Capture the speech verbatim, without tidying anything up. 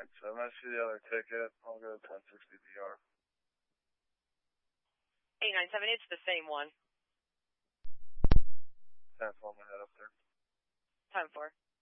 nine seven. I see the other ticket. I'll go ten sixty D R. eight nine seven, it's the same one. ten four, I'm gonna head up there. ten four.